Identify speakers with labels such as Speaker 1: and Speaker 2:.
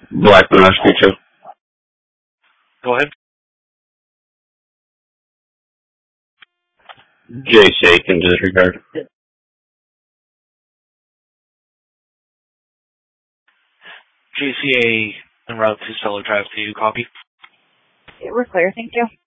Speaker 1: Blackman, I speak to.
Speaker 2: Go ahead.
Speaker 1: JC can disregard.
Speaker 2: JCA en route to Stellar Drive to copy.
Speaker 3: We're clear, thank you.